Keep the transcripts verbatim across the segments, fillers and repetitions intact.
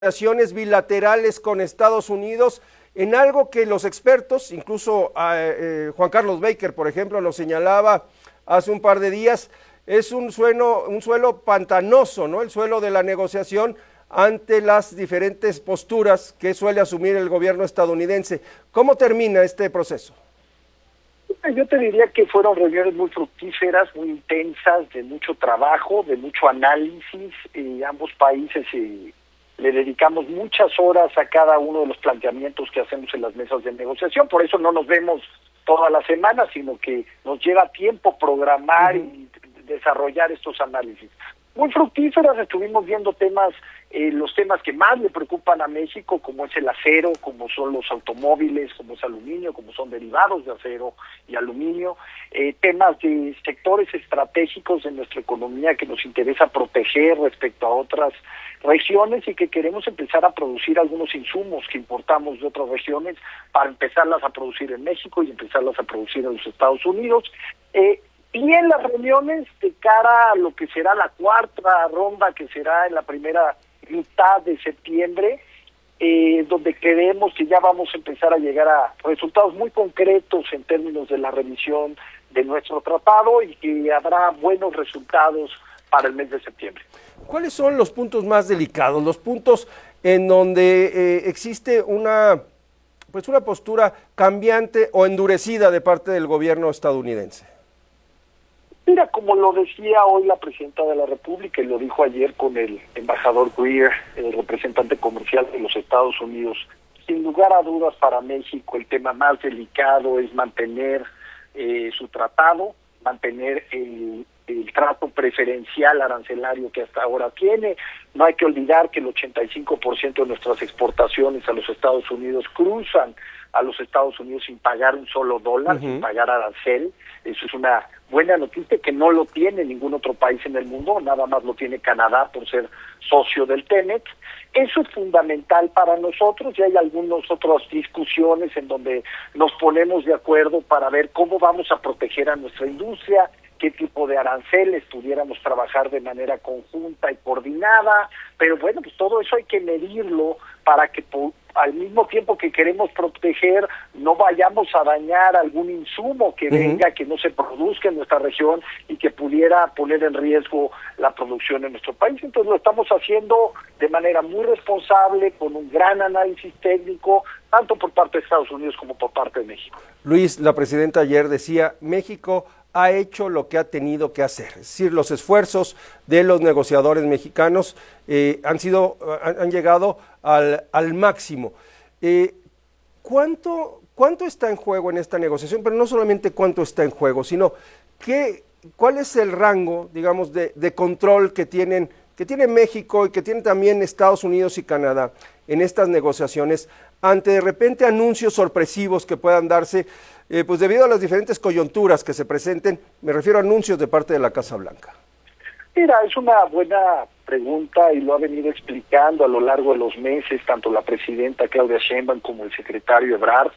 Relaciones bilaterales con Estados Unidos en algo que los expertos, incluso eh, Juan Carlos Baker, por ejemplo, nos señalaba hace un par de días, es un suelo, un suelo pantanoso, ¿no? El suelo de la negociación ante las diferentes posturas que suele asumir el gobierno estadounidense. ¿Cómo termina este proceso? Yo te diría que fueron reuniones muy fructíferas, muy intensas, de mucho trabajo, de mucho análisis. Eh, ambos países eh, le dedicamos muchas horas a cada uno de los planteamientos que hacemos en las mesas de negociación. Por eso no nos vemos toda la semana, sino que nos lleva tiempo programar uh-huh. y desarrollar estos análisis. Muy fructíferas, estuvimos viendo temas, eh, los temas que más le preocupan a México, como es el acero, como son los automóviles, como es aluminio, como son derivados de acero y aluminio, eh, temas de sectores estratégicos de nuestra economía que nos interesa proteger respecto a otras regiones y que queremos empezar a producir algunos insumos que importamos de otras regiones para empezarlas a producir en México y empezarlas a producir en los Estados Unidos. Eh, Y en las reuniones de cara a lo que será la cuarta ronda, que será en la primera mitad de septiembre, eh, donde creemos que ya vamos a empezar a llegar a resultados muy concretos en términos de la revisión de nuestro tratado y que habrá buenos resultados para el mes de septiembre. ¿Cuáles son los puntos más delicados, los puntos en donde eh, existe una, pues una postura cambiante o endurecida de parte del gobierno estadounidense? Mira, como lo decía hoy la presidenta de la República y lo dijo ayer con el embajador Greer, el representante comercial de los Estados Unidos, sin lugar a dudas para México el tema más delicado es mantener eh, su tratado, mantener el, el trato preferencial arancelario que hasta ahora tiene. No hay que olvidar que el ochenta y cinco por ciento de nuestras exportaciones a los Estados Unidos cruzan a los Estados Unidos sin pagar un solo dólar, uh-huh. sin pagar arancel. Eso es una buena noticia que no lo tiene ningún otro país en el mundo, nada más lo tiene Canadá por ser socio del TEMEC. Eso es fundamental para nosotros y hay algunas otras discusiones en donde nos ponemos de acuerdo para ver cómo vamos a proteger a nuestra industria, qué tipo de aranceles pudiéramos trabajar de manera conjunta y coordinada, pero bueno, pues todo eso hay que medirlo para que al mismo tiempo que queremos proteger, no vayamos a dañar algún insumo que uh-huh. venga, que no se produzca en nuestra región y que pudiera poner en riesgo la producción en nuestro país. Entonces lo estamos haciendo de manera muy responsable, con un gran análisis técnico, tanto por parte de Estados Unidos como por parte de México. Luis, la presidenta ayer decía, México ha hecho lo que ha tenido que hacer, es decir, los esfuerzos de los negociadores mexicanos eh, han sido, han, han llegado al, al máximo. Eh, ¿cuánto, ¿Cuánto está en juego en esta negociación? Pero no solamente cuánto está en juego, sino qué, cuál es el rango, digamos, de, de control que tienen, que tiene México y que tienen también Estados Unidos y Canadá en estas negociaciones, ante de repente anuncios sorpresivos que puedan darse, eh, pues debido a las diferentes coyunturas que se presenten, me refiero a anuncios de parte de la Casa Blanca. Mira, es una buena pregunta y lo ha venido explicando a lo largo de los meses, tanto la presidenta Claudia Sheinbaum como el secretario Ebrard.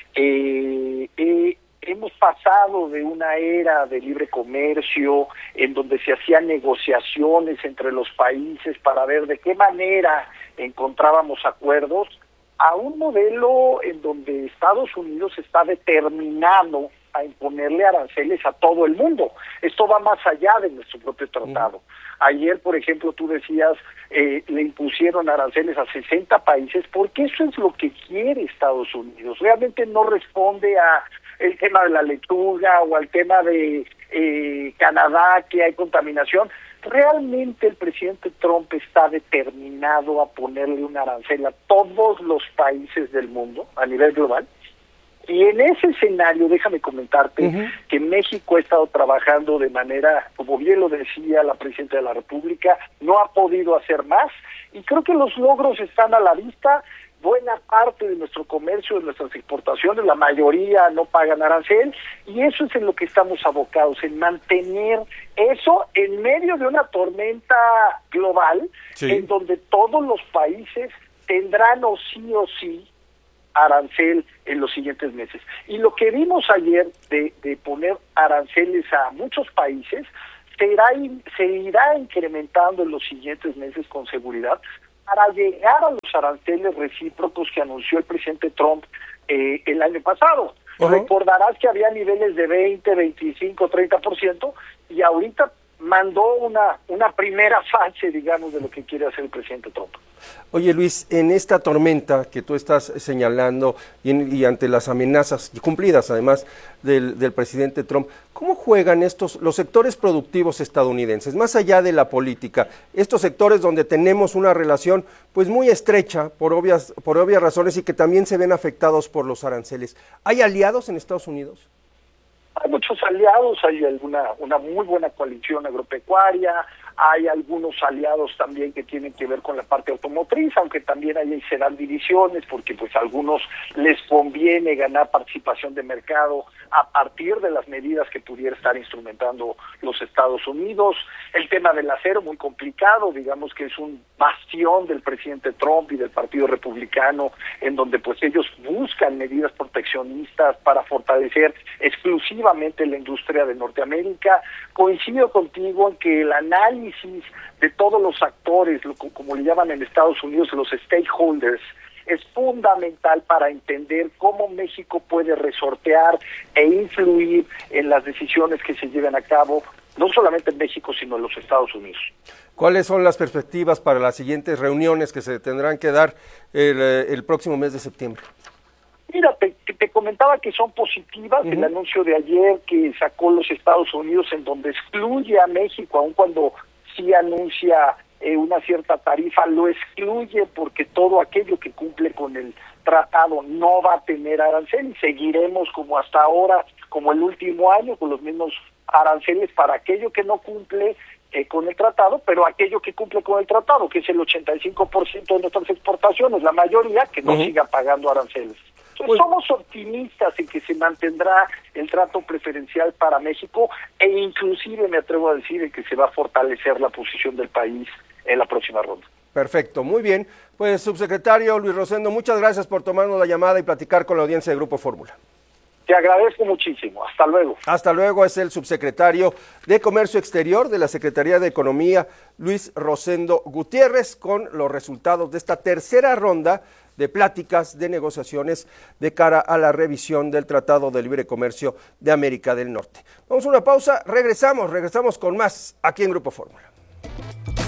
Eh, eh, hemos pasado de una era de libre comercio en donde se hacían negociaciones entre los países para ver de qué manera encontrábamos acuerdos, a un modelo en donde Estados Unidos está determinado a imponerle aranceles a todo el mundo. Esto va más allá de nuestro propio tratado. Uh-huh. Ayer, por ejemplo, tú decías, eh, le impusieron aranceles a sesenta países, porque eso es lo que quiere Estados Unidos. Realmente no responde a el tema de la lechuga o al tema de eh, Canadá, que hay contaminación. Realmente el presidente Trump está determinado a ponerle un arancel a todos los países del mundo a nivel global. Y en ese escenario, déjame comentarte uh-huh. que México ha estado trabajando de manera, como bien lo decía la presidenta de la República, no ha podido hacer más y creo que los logros están a la vista. Buena parte de nuestro comercio, de nuestras exportaciones, la mayoría no pagan arancel, y eso es en lo que estamos abocados, en mantener eso en medio de una tormenta global, sí. en donde todos los países tendrán o sí o sí arancel en los siguientes meses. Y lo que vimos ayer de, de poner aranceles a muchos países, será, se irá incrementando en los siguientes meses con seguridad, para llegar a los aranceles recíprocos que anunció el presidente Trump eh, el año pasado. Uh-huh. Recordarás que había niveles de veinte, veinticinco, treinta por ciento y ahorita mandó una, una primera fase, digamos, de lo que quiere hacer el presidente Trump. Oye, Luis, en esta tormenta que tú estás señalando y, en, y ante las amenazas cumplidas, además, del, del presidente Trump, ¿cómo juegan estos los sectores productivos estadounidenses, más allá de la política, estos sectores donde tenemos una relación pues muy estrecha por obvias, por obvias razones y que también se ven afectados por los aranceles? ¿Hay aliados en Estados Unidos? Hay muchos aliados, hay alguna una muy buena coalición agropecuaria, hay algunos aliados también que tienen que ver con la parte automotriz, aunque también ahí se dan divisiones porque pues a algunos les conviene ganar participación de mercado a partir de las medidas que pudiera estar instrumentando los Estados Unidos. El tema del acero muy complicado, digamos que es un bastión del presidente Trump y del Partido Republicano, en donde pues ellos buscan medidas proteccionistas para fortalecer exclusivamente la industria de Norteamérica. Coincido contigo en que el análisis de todos los actores, como le llaman en Estados Unidos, los stakeholders, es fundamental para entender cómo México puede resortear e influir en las decisiones que se lleven a cabo, no solamente en México, sino en los Estados Unidos. ¿Cuáles son las perspectivas para las siguientes reuniones que se tendrán que dar el, el próximo mes de septiembre? Mira, te, te comentaba que son positivas. Uh-huh. El anuncio de ayer que sacó los Estados Unidos en donde excluye a México, aun cuando sí anuncia eh, una cierta tarifa, lo excluye porque todo aquello que cumple con el tratado no va a tener arancel y seguiremos como hasta ahora, como el último año, con los mismos aranceles para aquello que no cumple eh, con el tratado, pero aquello que cumple con el tratado, que es el ochenta y cinco por ciento de nuestras exportaciones, la mayoría que no uh-huh. siga pagando aranceles. Entonces, somos optimistas en que se mantendrá el trato preferencial para México e inclusive me atrevo a decir en que se va a fortalecer la posición del país en la próxima ronda. Perfecto, muy bien. Pues, subsecretario Luis Rosendo, muchas gracias por tomarnos la llamada y platicar con la audiencia de Grupo Fórmula. Te agradezco muchísimo. Hasta luego. Hasta luego. Es el subsecretario de Comercio Exterior de la Secretaría de Economía, Luis Rosendo Gutiérrez, con los resultados de esta tercera ronda de pláticas, de negociaciones de cara a la revisión del Tratado de Libre Comercio de América del Norte. Vamos a una pausa, regresamos, regresamos con más aquí en Grupo Fórmula.